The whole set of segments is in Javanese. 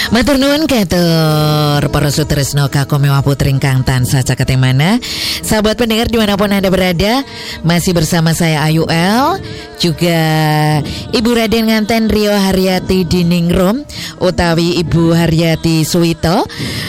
Matur nuwun katur para sutresna kakung mewah putri ingkang tansah caket mana. Sahabat pendengar dimanapun Anda berada, masih bersama saya Ayu L, juga Ibu Raden Nganten Rio Haryati Diningrum utawi Ibu Haryati Suwito,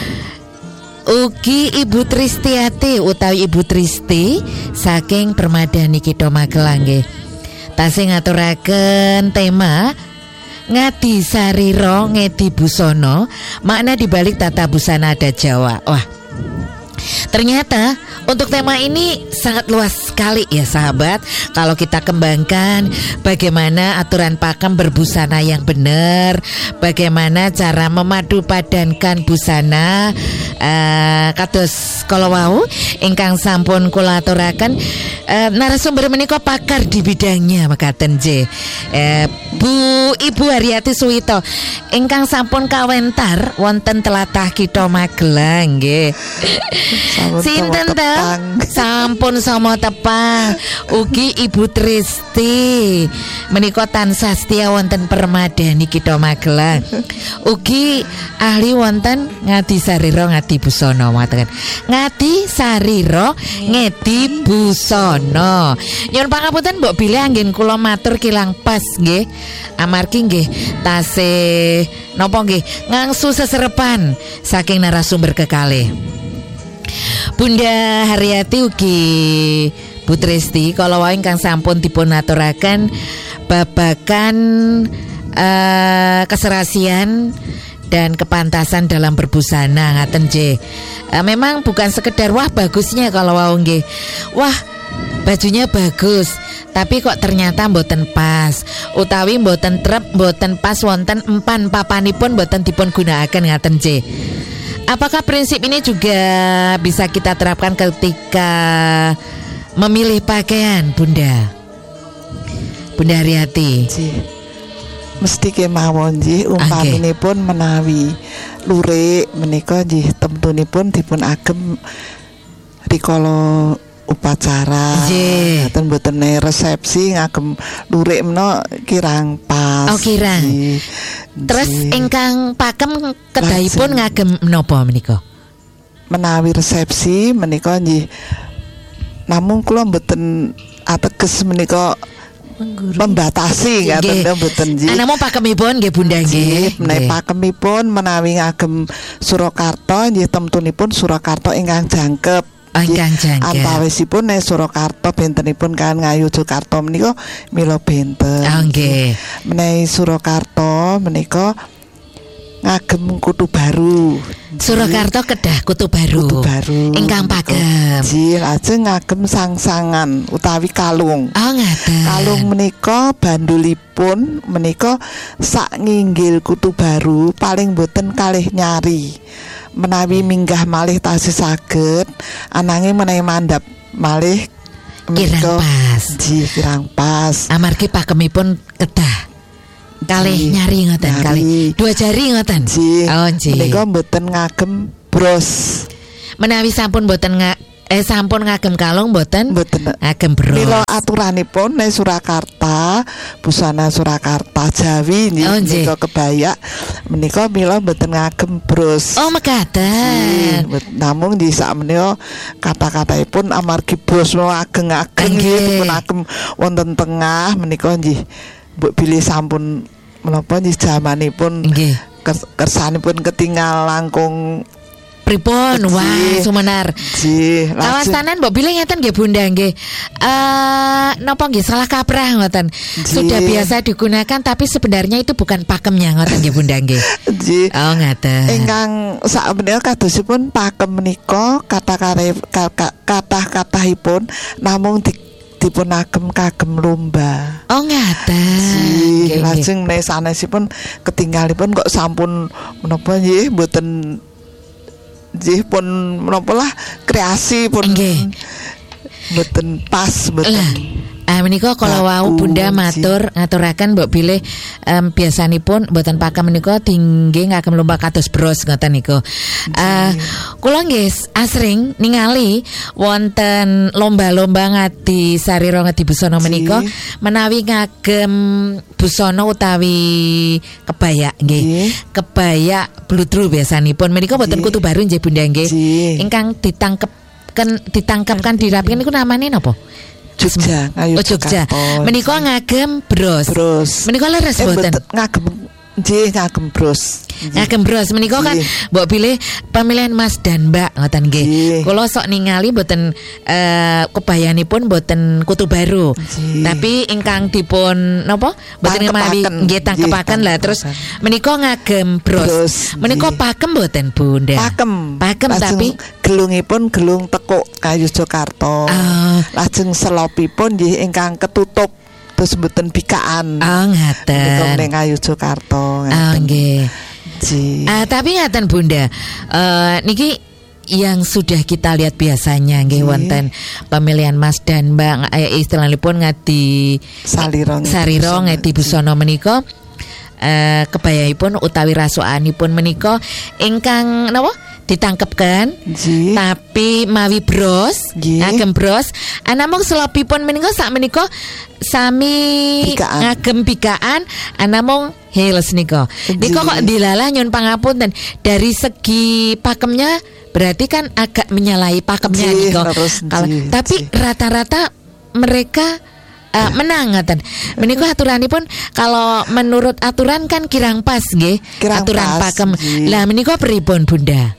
ugi Ibu Tristiati utawi Ibu Tristi saking Permadani Kitha Magelang nggih. Tasih ngaturaken tema Ngadi Sarira Ngedi Busana, makna dibalik tata busana adat Jawa. Wah, ternyata untuk tema ini sangat luas sekali ya sahabat. Kalau kita kembangkan bagaimana aturan pakem berbusana yang benar, bagaimana cara memadu padankan busana, kados kala wau ingkang sampun kula aturaken narasumber menika pakar di bidangnya mekaten nggih. Bu Ibu Haryati Suwito ingkang sampun kawentar wonten tlatah Kitha Magelang nggih. Sinten ta? Sampun sama tepang. Ugi Ibu Tristi menika tansah setia wonten Permadani Kitha Magelang. Ugi ahli wonten Ngadi Sarira Ngadi Busana mataken. Ngadi Sarira Ngedi Busana. Nyuwun pangapunten mbok bilih anggen kula matur kilang pas nggih. Amargi nggih tasih napa nggih ngangsu seserepan saking narasumber kekalih. Bunda Haryati ugi Bu Tristi kala wae ingkang sampun dipun aturaken babagan keserasian dan kepantasan dalam berbusana ngaten nggih. Memang bukan sekedar wah bagusnya kalau wau nggih. Wah, bajunya bagus, tapi kok ternyata mboten pas utawi mboten trep, mboten pas wonten empan papanipun mboten dipun gunakaken ngaten nggih. Apakah prinsip ini juga bisa kita terapkan ketika memilih pakaian, Bunda Haryati? Mesti kemawon nggih umpaminipun menawi lurik menika nggih temtunipun dipun agem rikala upacara, mboten resepsi ngagem lurik menawa kirang pas. Oh, kirang. Terus ingkang pakem kedahipun ngagem menapa menika? Menawi resepsi menika nggih namung kula mboten ateges menika membatasi ngaten mboten nggih. Namung pakemipun nggih Bunda nggih. Menawi pakemipun menawi ngagem Surakarta nggih temtunipun Surakarta ingkang jangkep. Antawisipun Surakarta bentenipun kan Ngayogyakarta menika mila benten. Nggih. Menawi Surakarta menika ngagem kutu baru. Surakarta kedah kutu baru. Ingkang pagem. Nggih, lajeng ngagem sangsangan utawi kalung. Oh, ngaten. Kalung menika bandulipun menika sak nginggil kutu baru paling boten kalih nyari. Menawi minggah malih tasih saged, ananging menawi mandhap malih kirang pas. Amargi pakemipun kedah kalih nyari ngoten, kalih dua jari ngoten. Oh nggih. Menika mboten ngagem bros. Menawi sampun mboten sampun ngagem kalung mboten ngagem bros. Mila aturanipun nek Surakarta, busana Surakarta Jawi menika kebaya menika mila mboten ngagem bros. Oh, mekaten. Namung di sak menika kata-kataipun amargi bros ageng-ageng nggih dipun agem wonten tengah menika nggih mbok bilih sampun menapa nggih jamanipun kersanipun ketinggal langkung pripun. Wah, sumenar. Kawastanan mbok bilih ngeten nggih Bunda nggih. Napa nggih salah kaprah ngoten. Sudah biasa digunakan tapi sebenarnya itu bukan pakemnya ngoten nggih Bunda nggih. Oh, ngaten. Ingkang sak menika kadosipun pakem menika kata-katahipun namung dipun agem kagem lomba. Oh, ngaten. Lajeng nek sanesipun ketinggalipun kok sampun menapa nggih mboten nggih pun menapa lah kreasi pun mboten pas mboten. Menika kala wau Bunda matur ngaturaken mbok bilih biasanipun mboten pakem menika tinggi ngagem lomba kados bros ngoten niku. Kula nggih asring ningali wonten lomba-lomba ngadi sarira ngadi busana menika menawi ngagem busana utawi kebaya nggih. Kebaya bludru biasanipun menika mboten kutu baru nggih Bunda nggih. Ingkang ditangkapkan dirapikan niku namane napa? Jogja, Jogja. Menika ngagem bros. Menika leres mboten? Ngagem bros. Ngagem bros menika kan mbok pilih pemilihan Mas dan Mbak ngoten nggih. Kula sok ningali mboten kebayanipun mboten kutu baru. Tapi ingkang dipun napa? Mboten mawi nggih tangkepaken lah terus menika ngagem bros. Menika pakem mboten Bunda? Pakem tapi gelungipun gelung tekuk kayu Jakarta. Lajeng selopipun nggih ingkang ketutup terus mboten bikaan. Ngaten. Ning kayu Jakarta. Nggih. Tapi ngaten Bunda. Niki yang sudah kita lihat biasanya nggih wonten pemilihan Mas dan Mbak istilahipun ngadi sarira ngadi busana menika kebayaipun utawi rasukanipun menika ingkang napa ditangkepkan tapi mawi bros ngagem bros namung selopipun menika sak menika sami ngagem bikaan namung heels nika kok dilalah nyun pangapunten dari segi pakemnya berarti kan agak menyalahi pakemnya nika tapi rata-rata mereka menang ngaten. Menika aturanipun kalau menurut aturan kan kirang pas nggih. Aturan pakem. Lah menika pripun Bunda?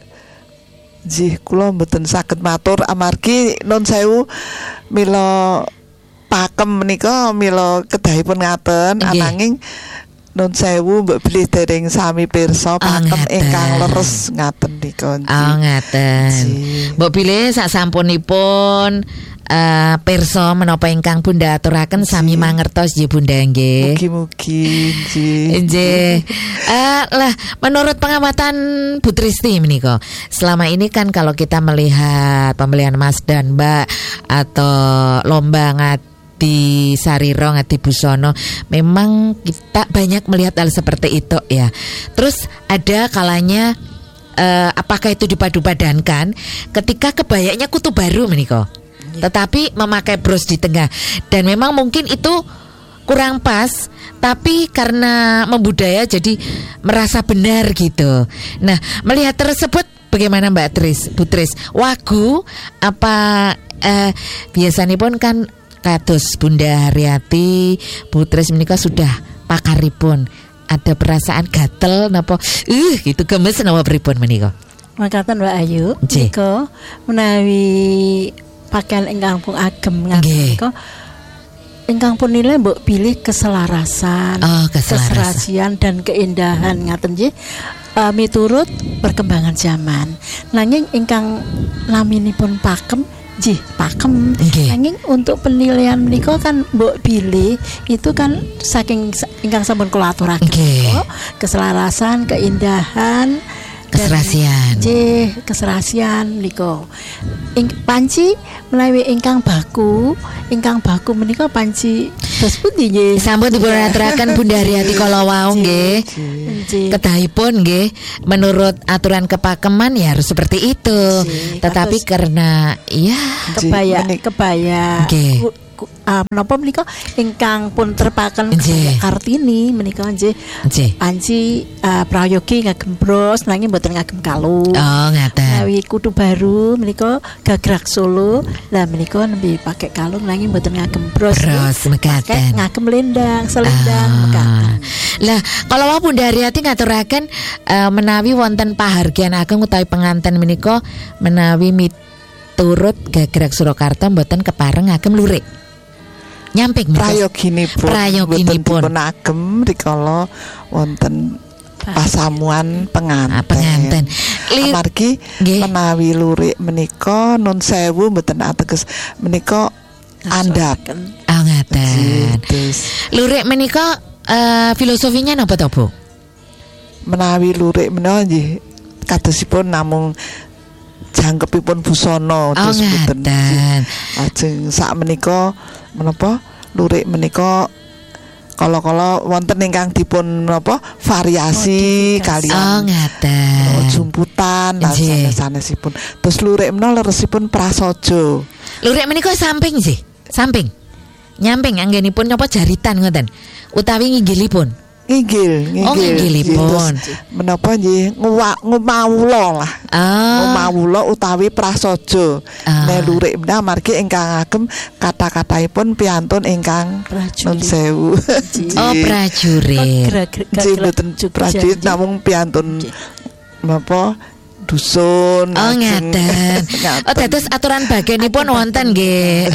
Kula mboten saged matur amargi nun sewu mila pakem menika mila kedahipun ngaten ananging nun sewu mbok bilih dereng sami pirsa pakem ingkang leres ngaten nika. Ngaten. Mbok bilih sak sampunipun pirsa menapa ingkang Bunda aturaken sami mangertos nggih Bunda nggih. Mugi-mugi nggih. Lah menurut pengamatan Bu Tristi menika selama ini kan kalau kita melihat pemilihan Mas dan Mbak atau lomba ngadi sarira ngadi busana memang kita banyak melihat hal seperti itu ya. Terus ada kalanya apakah itu dipadu-padankan ketika kebayanya kutu baru menika tetapi memakai bros di tengah dan memang mungkin itu kurang pas tapi karena membudaya jadi merasa benar gitu. Nah melihat tersebut bagaimana Mbak Tris, Bu Tris wagu apa biasanya pun kan kados Bunda Haryati Bu Tris menika sudah pakaripun ada perasaan gatel napa gitu gemes napa pripun menika makaten Mbak Ayu menika menawi pakaian ingkang pun agem ngaten ingkang pun nilai mbok pilih keselarasan, keserasian dan keindahan ngaten nggih miturut perkembangan zaman. Nanging ingkang naminipun pakem nggih pakem. Nanging untuk penilaian menika kan mbok pilih itu kan saking ingkang sampun kula aturaken keselarasan, keindahan keserasian niko panci menawi ingkang baku menika panci dos pundi nggih sampun dipun aturaken Bunda Haryati kala wau nggih kedahipun nggih menurut aturan kepakeman ya harus seperti itu tetapi karena ya kebaya menapa menika ingkang pun terpaken Kartini menika nggih panci prayogi ngagem bros nanging mboten ngagem kalung. Ngaten. Menawi kudu baru menika gagrak Solo lah menika nembe pakai kalung nanging mboten ngagem bros. Mekaten. Ngagem selendang mekaten. Lah kalau Bunda Haryati ngaturaken menawi wonten pahargyan ageng utawi penganten menika menawi miturut gagrak Surakarta mboten kepareng ngagem lurik. Nyamping prayoginipun agem rikala wonten pasamuan penganten. Amargi menawi lurik menika nun sewu mboten ateges menika andhap. Ngaten. Lurik menika filosofinya napa to, Bu? Menawi lurik menika nggih kadosipun namung jangkepipun busana terus mboten. Lajeng sak menika menapa lurik menika kala-kala wonten ingkang dipun napa variasi kaliyan ngaten jumputan lan sanesipun. Terus lurik menika leresipun prasaja. Lurik menika samping sih, samping. Nyamping anggenipun napa jaritan ngoten utawi nginggilipun. Nginggilipun. Menapa nggih ngumawula lah. Ngumawula utawi prasaja. Nek lurik menika amargi ingkang agem kata-kataipun piantun ingkang nun sewu. Prajurit. Mboten prajurit namung piantun napa dusun. Ngaten. Dados aturan bagianipun wonten nggih.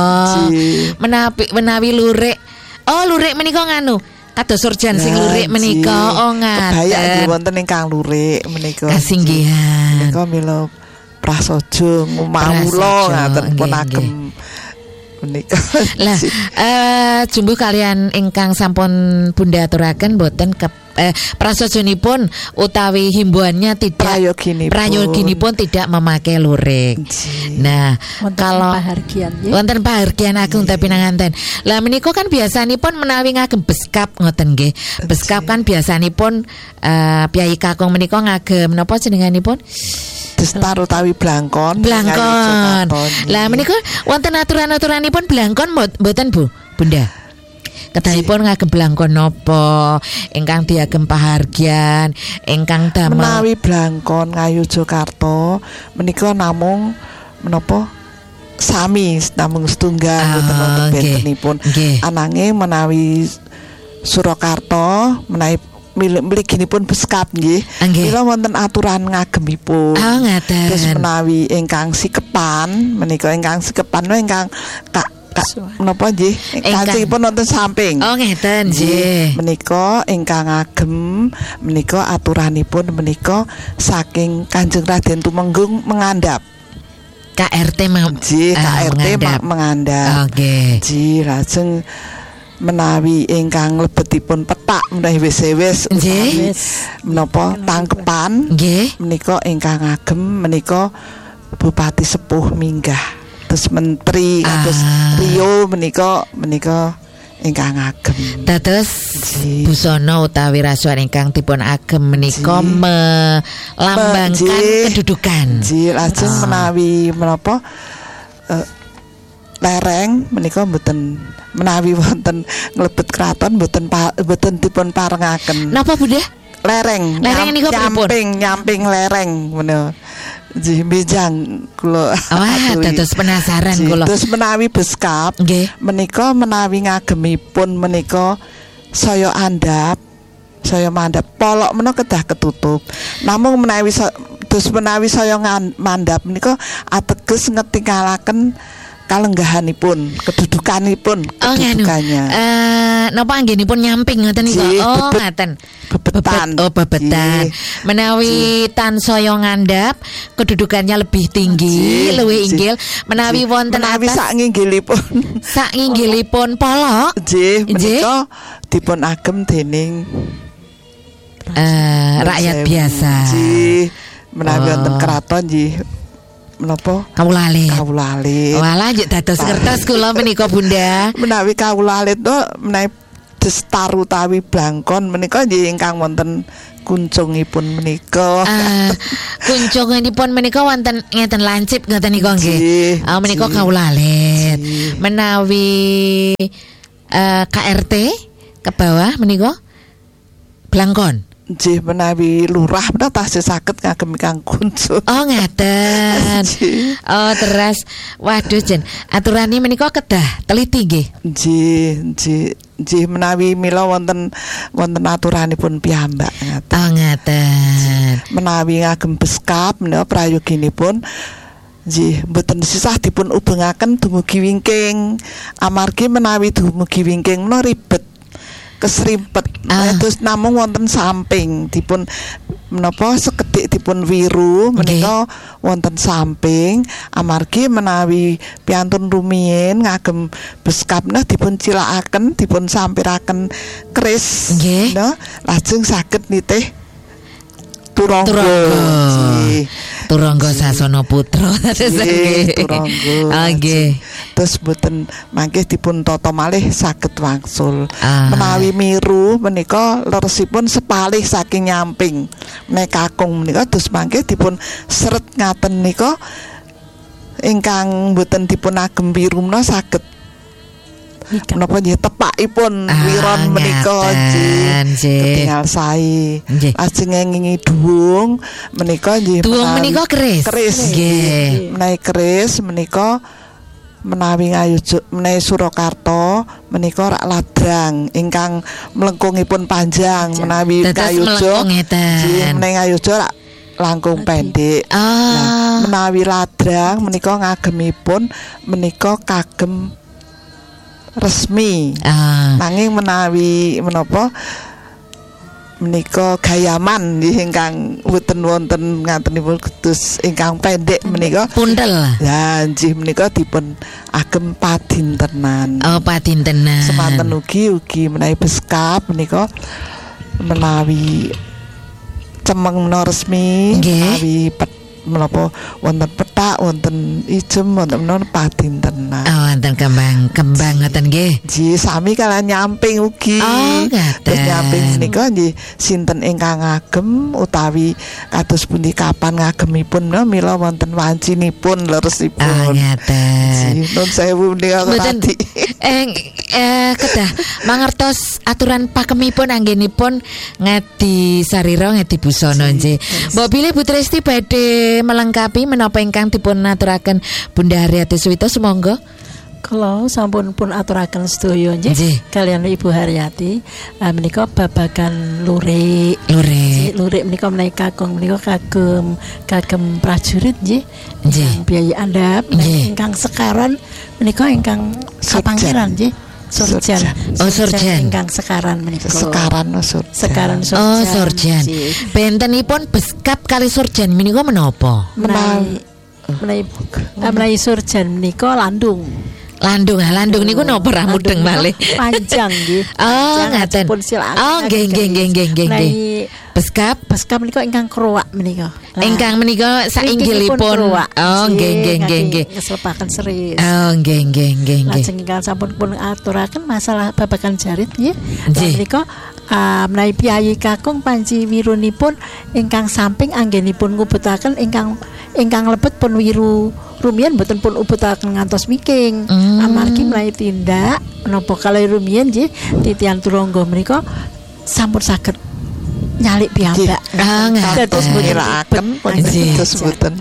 Menawi lurik. Lurik menika nganu. Kados surjan sing lurik menika ngaten. Kebayak wonten ingkang lurik menika. Kasinggihan. Menika mila prasaja ngumawula ngaten pun agem menika. Lah jumbuh kalian ingkang sampun Bunda aturaken boten prasajanipun utawi himbuannya tidak prayoginipun tidak memakai lurik. Nah, kalau wonten pahargyan agung tapi nanganten. Lah menika kan biasanipun menawi ngagem beskap ngoten nggih. Beskap kan biasanipun piyai kakung menika ngagem napa jenenganipun? Destar utawi blangkon. Lah menika wonten aturan-aturanipun blangkon mboten Bu, Bunda? Ketanipun ngagem blangkon napa ingkang diagem pahargyan ingkang damel menawi blangkon Ngayogyakarta menika namung menapa sami namung setunggal wonten bentenipun ananging menawi Surakarta menawi mliginipun beskap nggih mila wonten aturan ngagemipun. Terus menawi ingkang sikepan menika ingkang menapa nggih kancingipun wonten samping. Ngeten nggih. Menika ingkang agem menika aturanipun menika saking Kanjeng Raden Tumenggung mengandhap. KRT mengandhap. Nggih. Lajeng menawi ingkang lebetipun petak menawi wis menapa tangkepan menika ingkang agem menika Bupati Sepuh minggah. Terus menteri kados Rio menika ingkang agem. Dados busana utawi rasuan ingkang dipun agem menika melambangkan kedudukan. Lajeng menawi menapa lereng menika mboten menawi wonten nglebet kraton mboten dipun parengaken. Napa Bunda? Lereng niku nyamping lereng menika. Bijang kula. Dados penasaran kula. Terus menawi beskap menika menawi ngagemipun menika saya mandhap polok menika kedah ketutup. Namung menawi saya mandhap menika ateges ngetingalaken kalenggahanipun, kedudukanipun, kedudukannya. Napa anggenipun nyamping ngoten niku? Ngaten. Bebetan. Menawi tansaya ngandhap, kedudukannya lebih tinggi, luwih inggil. Menawi wonten atas sak nginggilipun polok. Menika dipun agem dening rakyat biasa. Menawi wonten keraton nggih menapa kawulalit. Walah njuk dados kertas kula menika Bunda. Menawi kawulalit menawi destar utawi blangkon menika nggih ingkang wonten kuncungipun menika. Kuncungipun menika wonten ngeten lancip ngoten niku nggih. Menika kawulalit. Menawi KRT ke bawah menika blangkon. Nggih menawi lurah menika tasih saged ngagem ingkang kuncung. Ngaten. Terus waduh jen aturane menika kedah teliti nggih. Nggih menawi mila wonten aturanipun piyambak ngaten. Menawi ngagem beskap menika prayoginipun nggih mboten sisah dipun ubengaken dumugi wingking. Amargi menawi dumugi wingking menika ribet kesrimpet. Terus namung wonten samping dipun menapa sekedhik dipun wiru menika wonten samping amargi menawi piantun rumiyin ngagem beskap dipun cilakaken dipun sampiraken keris lajeng saged nitih turangga Turangga Sasana Putra. Turangga. Nggih. Terus mboten mangke dipun tata malih saged wangsul. Menawi miru menika leresipun sepalih saking nyamping. Nek kakung menika terus mangke dipun seret ngaten nika ingkang mboten dipun agem miru menika saged menapa nggih tepakipun wiron menika ketingal sae. Ajeng ngingi duwung menika nggih. Duwung menika keris. Nggih. Menawi keris menika menawi ngayujuk menawi Surakarta menika rak ladrang ingkang mlengkungipun panjang menawi ngayujuk nggih menawi ngayujuk rak langkung pendek. Nah, menawi ladrang menika ngagemipun menika kagem resmi. Nanging menawi menapa menika gayaman ingkang boten wonten ngatenipun ketus ingkang pendek menika pundel. Ya nggih menika dipun agem padintenan. Padintenan. Semanten ugi menawi beskap menika menawi cemeng resmi menawi menapa wonten petak wonten ijem wonten menawa padintenan. Wonten kembang ngoten nggih. Nggih sami kaliyan nyamping ugi. Terus nyamping menika nggih sinten ingkang ngagem utawi kados pundi kapan ngagemipun mila wonten wancinipun leresipun. Ngaten. Nun sewu menika tadi. Kedah mangertos aturan pakemipun anggenipun ngadi sarira ngadi busana nggih. Mbok bilih Bu Tristi badhe melengkapi menapa ingkang dipun aturaken Bunda Haryati Suwita sumangga. Kula sampun pun aturaken sedaya nggih kaliyan Ibu Haryati menika babagan lurik. Lurik menika menawi kakung menika kagem prajurit nggih. Biaya andhap ingkang sekaran menika ingkang kapanggilan nggih. Surjan. Surjan ingkang sekaran menika. Sekaran Surjan. Surjan. Bentenipun beskap kali surjan menika menapa? Menawi surjan menika landung. Landung niku napa ra mudeng malih. Panjang nggih. Ngaten. Nggih. Beskap menika ingkang kroak menika. Ingkang menika sainggilipun. Nggih. Ngeslepaken seris. Nggih. Lajeng ingkang sampun pun aturaken masalah babagan jarit nggih. Menika menawi piyayi kakung panci wirunipun ingkang samping anggenipun ngubetaken ingkang lebet pun wiru rumiyin mboten pun ubetaken ngantos miking. Amargi menawi tindak menapa kalih rumiyin nggih titian turangga menika sampun saged nyalik piyambak. Dados ngirakaken mboten.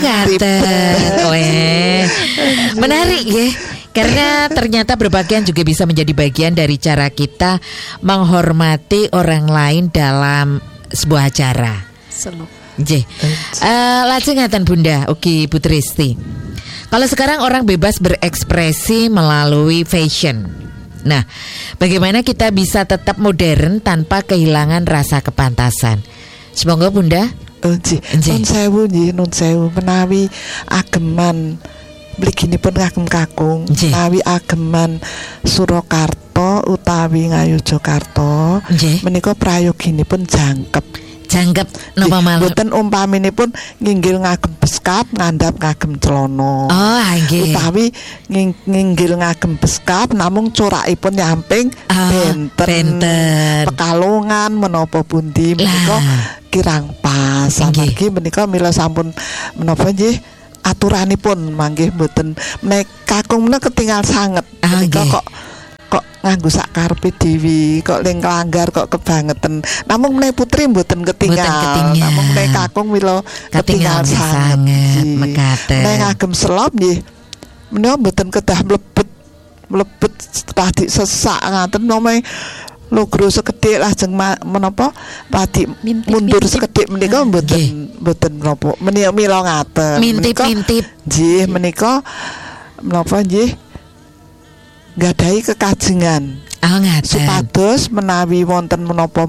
Menarik nggih. Karena ternyata berpakaian juga bisa menjadi bagian dari cara kita menghormati orang lain dalam sebuah acara. Nggih. Lajeng ngaten Bunda, Bu Tristi. Kalau sekarang orang bebas berekspresi melalui fashion. Nah, bagaimana kita bisa tetap modern tanpa kehilangan rasa kepantasan? Semoga Bunda. Nun sewu menawi ageman mliginipun kakung menawi ageman Surakarta utawi Ngayogyakarta menika prayoginipun jangkep napa malih mboten umpaminipun nginggil ngagem beskap ngandhap ngagem celana utawi nginggil ngagem beskap namung corakipun nyamping benten Pekalongan menapa pundi menika kirang pas amargi menika mila sampun menapa nggih aturanipun manggih mboten nek kakung menika ketinggal sanget menika kok nganggo sak karepe dhewe kok ning kelanggar kok kebangetan namung menawi putri mboten ketinggal namung menawi kakung mila ketinggal sanget mekaten nek ngagem selop nggih menika mboten kedah mlebet tadi sesak ngaten nomai logro sekedhik lajeng menapa tadi mundur sekedhik menika mboten menapa mila ngaten mintip-mintip nggih menika menapa nggih nggadahi kekajengan supados menawi wonten menapa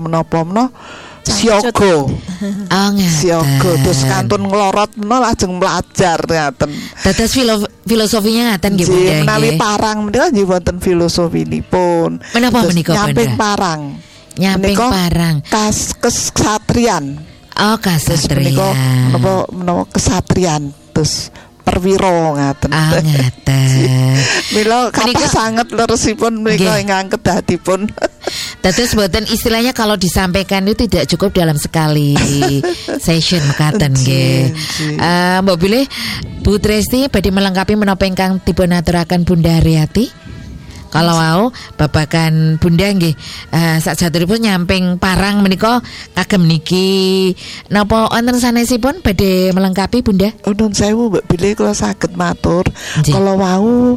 siaga siaga terus kantun nglorot menawa lajeng belajar ngaten dados filosofinya ngaten nggih Bunda menawi parang menika nggih wonten filosofinipun menapa menika nyamping parang kas kesatrian Oh, kasatria. Menawa kesatrian terus perwira ngaten. Ah, ngaten. Mila kathah sanget leresipun menika ingkang kedatipun. Dados mboten istilahnya kalau disampaikan itu tidak cukup dalam sekali session mekaten nggih. Mbok bilih Bu Tresti badhe melengkapi menapa ingkang dipun aturaken Bunda Haryati. Kalau mau babakan Bunda nggih sakjatosipun nyamping parang menika kagem niki napa wonten sanesipun badhe melengkapi Bunda? Nuwun sewu Mbak Bilih kula saged matur. Kalau mau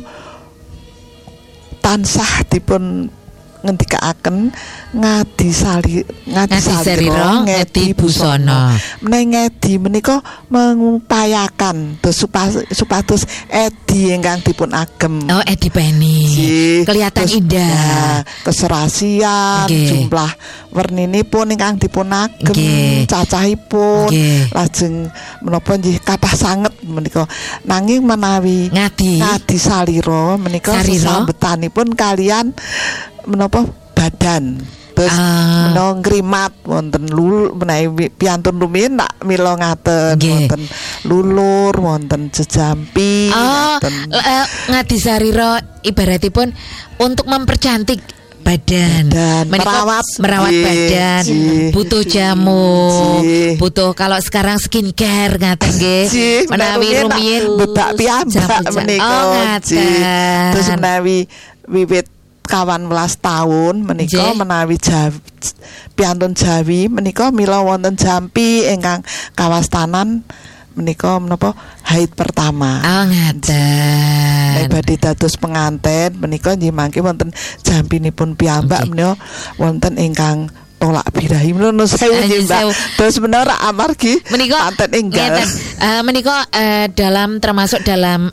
tansah dipun ngendikaaken ngadi salira ngedi busana. Menawi ngedi menika mengupayakan supados edi ingkang dipun agem. Oh, edi peni. Kelihatan indah. Keserasian, jumlah werninipun ingkang dipun agem, cacahipun lajeng menapa nggih kathah sanget menika. Nanging menawi ngadi salira menika sesambetanipun kalian menapa badan terus menawa ngrimat wonten menawi piantun rumiyin nak mila ngaten wonten lulur wonten jejampi ngadi sarira ibaratipun untuk mempercantik badan merawat badan butuh jamu butuh kalau sekarang skincare ngaten nggih menawi rumiyin bedak piyambak menika terus menawi wiwit 18 tahun menika menawi piantun Jawi menika mila wonten jampi ingkang kawastanan menika menapa haid pertama. Ngaten. Nek badhe dados penganten menika nggih mangke wonten jampinipun piyambak menika wonten ingkang tolak birahi menawa sewu nggih Mbak. Terus menawa amargi menika panten enggal. Menika dalam termasuk dalam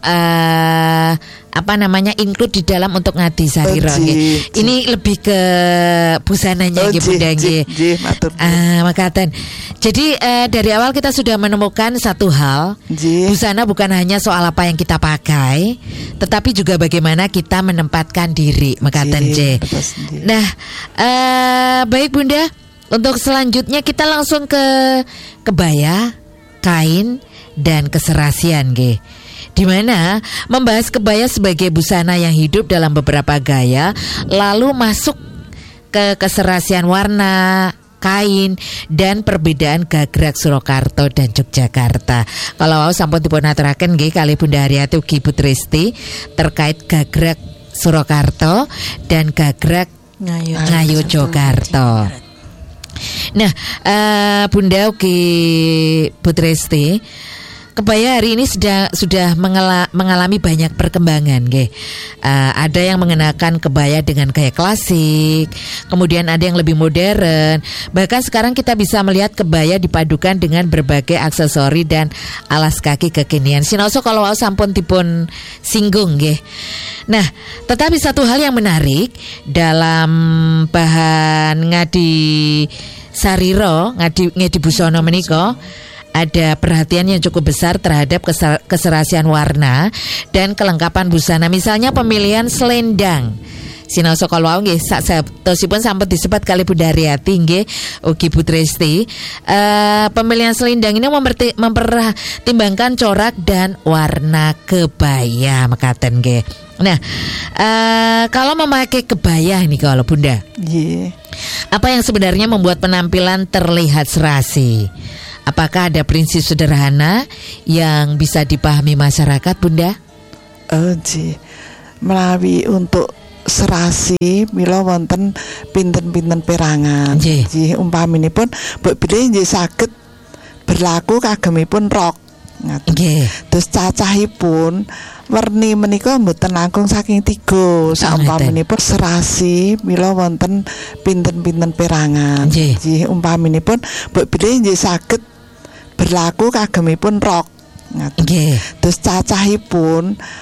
include di dalam untuk ngadi sarira nggih. Ini lebih ke busananya nggih Bunda nggih. Makaten. Jadi dari awal kita sudah menemukan satu hal, busana bukan hanya soal apa yang kita pakai, tetapi juga bagaimana kita menempatkan diri makaten J. Nah, baik Bunda, untuk selanjutnya kita langsung ke kebaya, kain dan keserasian nggih. Di mana membahas kebaya sebagai busana yang hidup dalam beberapa gaya, lalu masuk ke keserasian warna, kain dan perbedaan gagrag Surakarta dan Yogyakarta. Kalau mau sampun dipun aturaken nggih kalih Bunda Haryati ugi Bu Tresti terkait gagrag Surakarta dan gagrag Ngayogyakarta. Nah, Bunda ugi Bu Tresti, kebaya hari ini sudah mengalami banyak perkembangan, nggih. Ada yang mengenakan kebaya dengan gaya klasik, kemudian ada yang lebih modern. Bahkan sekarang kita bisa melihat kebaya dipadukan dengan berbagai aksesori dan alas kaki kekinian. Sinoso kalau sampun dipun singgung, nggih. Nah, tetapi satu hal yang menarik dalam bahan ngadi sarira, ngadi busana menika, ada perhatian yang cukup besar terhadap keserasian warna dan kelengkapan busana. Misalnya pemilihan selendang. Sinaosa kalau nggih saktosipun sampun disebat kali Bunda Haryati nggih ugi Bu Tresti. Pemilihan selendang ini mempertimbangkan corak dan warna kebaya mekaten nggih. Nah, kalau memakai kebaya ini kalau Bunda, apa yang sebenarnya membuat penampilan terlihat serasi? Apakah ada prinsip sederhana yang bisa dipahami masyarakat, Bunda? Melalui untuk serasi mila wonten pinten-pinten perangan. Nggih, umpaminipun mbok bilih nggih saged berlaku kagemipun rok. Nggih. Terus cacahipun werni menika mboten langkung saking 3. Saumpaminipun serasi mila wonten pinten-pinten perangan. Nggih, umpaminipun mbok bilih nggih saged berlaku kagemipun rok. Terus cacahipun